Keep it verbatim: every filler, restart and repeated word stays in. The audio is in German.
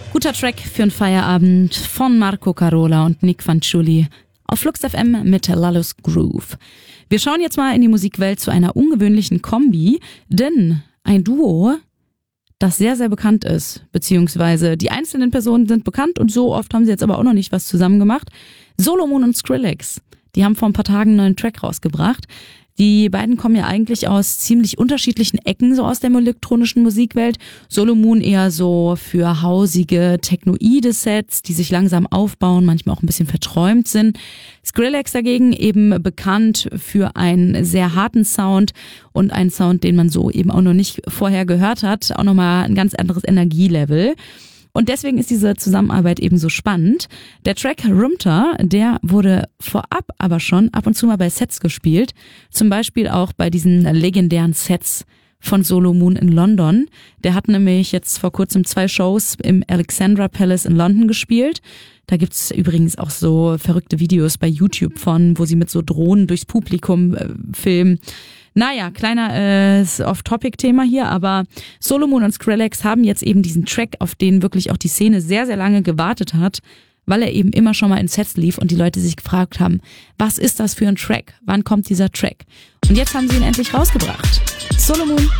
Guter Track für einen Feierabend von Marco Carola und Nick Fanciulli auf Flux F M mit Lalus Groove. Wir schauen jetzt mal in die Musikwelt zu einer ungewöhnlichen Kombi, denn ein Duo, das sehr, sehr bekannt ist, beziehungsweise die einzelnen Personen sind bekannt und so oft haben sie jetzt aber auch noch nicht was zusammen gemacht. Solomon und Skrillex, die haben vor ein paar Tagen einen neuen Track rausgebracht. Die beiden kommen ja eigentlich aus ziemlich unterschiedlichen Ecken, so aus der elektronischen Musikwelt. Solomon eher so für hausige, technoide Sets, die sich langsam aufbauen, manchmal auch ein bisschen verträumt sind. Skrillex dagegen eben bekannt für einen sehr harten Sound und einen Sound, den man so eben auch noch nicht vorher gehört hat. Auch nochmal ein ganz anderes Energielevel. Und deswegen ist diese Zusammenarbeit eben so spannend. Der Track Rumta, der wurde vorab aber schon ab und zu mal bei Sets gespielt. Zum Beispiel auch bei diesen legendären Sets von Solomon in London. Der hat nämlich jetzt vor kurzem zwei Shows im Alexandra Palace in London gespielt. Da gibt's übrigens auch so verrückte Videos bei YouTube von, wo sie mit so Drohnen durchs Publikum äh, filmen. Naja, kleiner äh, Off-Topic-Thema hier, aber Solomon und Skrillex haben jetzt eben diesen Track, auf den wirklich auch die Szene sehr, sehr lange gewartet hat, weil er eben immer schon mal in Sets lief und die Leute sich gefragt haben, was ist das für ein Track? Wann kommt dieser Track? Und jetzt haben sie ihn endlich rausgebracht. Solomon